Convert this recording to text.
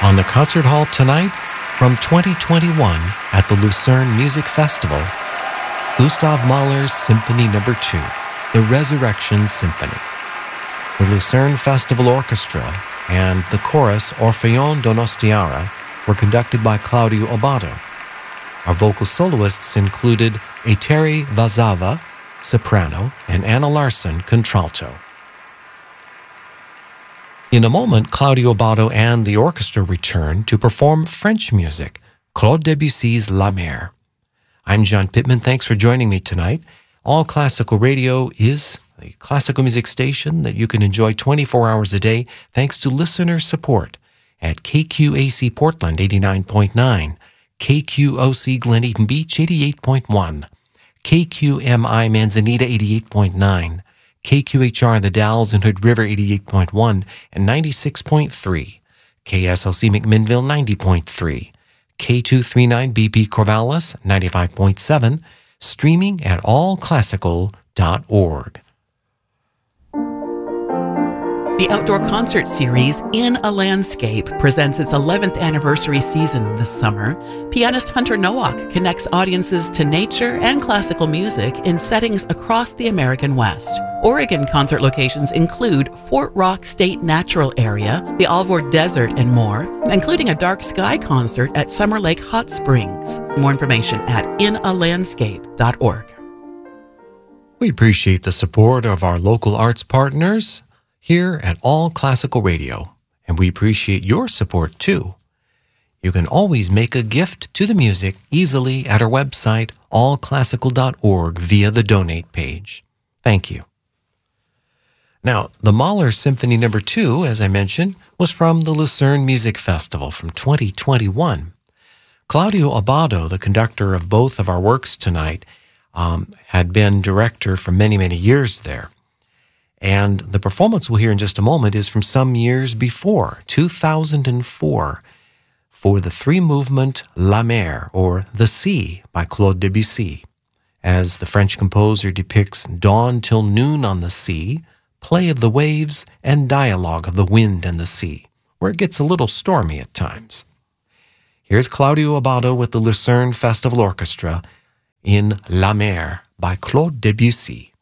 On the concert hall tonight, from 2021 at the Lucerne Music Festival, Gustav Mahler's Symphony No. 2, The Resurrection Symphony. The Lucerne Festival Orchestra and the chorus Orfeon Donostiara were conducted by Claudio Abbado. Our vocal soloists included Eteri Vazava, soprano, and Anna Larson, contralto. In a moment, Claudio Abbado and the orchestra return to perform French music, Claude Debussy's La Mer. I'm John Pittman. Thanks for joining me tonight. All Classical Radio is a classical music station that you can enjoy 24 hours a day thanks to listener support at KQAC Portland 89.9, KQOC Glen Eden Beach 88.1, KQMI Manzanita 88.9, KQHR The Dalles and Hood River 88.1 and 96.3, KSLC McMinnville 90.3, K239 BP Corvallis 95.7, streaming at allclassical.org. The outdoor concert series In a Landscape presents its 11th anniversary season this summer. Pianist Hunter Nowak connects audiences to nature and classical music in settings across the American West. Oregon concert locations include Fort Rock State Natural Area, the Alvord Desert, and more, including a dark sky concert at Summer Lake Hot Springs. More information at inalandscape.org. We appreciate the support of our local arts partners here at All Classical Radio, and we appreciate your support too. You can always make a gift to the music easily at our website, allclassical.org, via the donate page. Thank you. Now, the Mahler Symphony No. 2, as I mentioned, was from the Lucerne Music Festival from 2021. Claudio Abbado, the conductor of both of our works tonight, had been director for many, many years there. And the performance we'll hear in just a moment is from some years before, 2004, for the three-movement La Mer, or The Sea, by Claude Debussy, as the French composer depicts dawn till noon on the sea, play of the waves, and dialogue of the wind and the sea, where it gets a little stormy at times. Here's Claudio Abbado with the Lucerne Festival Orchestra in La Mer by Claude Debussy.